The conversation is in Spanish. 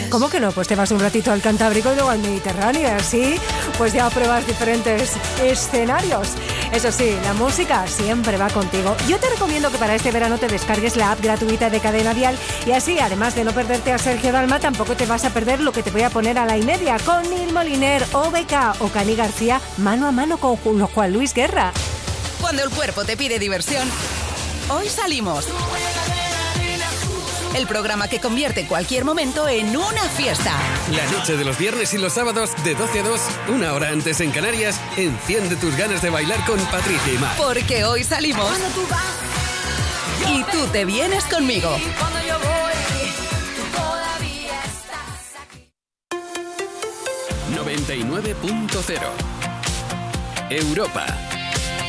¿Cómo que no? Pues te vas un ratito al Cantábrico y luego al Mediterráneo, así pues ya pruebas diferentes escenarios. Eso sí, la música siempre va contigo. Yo te recomiendo que para este verano te descargues la app gratuita de Cadena Dial y así, además de no perderte a Sergio Dalma, tampoco te vas a perder lo que te voy a poner a la y media con Nil Moliner, OBK o Cani García, mano a mano con Juan Luis Guerra. Cuando el cuerpo te pide diversión, hoy salimos. El programa que convierte cualquier momento en una fiesta. La noche de los viernes y los sábados de 12 a 2, una hora antes en Canarias, enciende tus ganas de bailar con Patricia y Mar. Porque hoy salimos y tú te vienes conmigo. 99.0 Europa.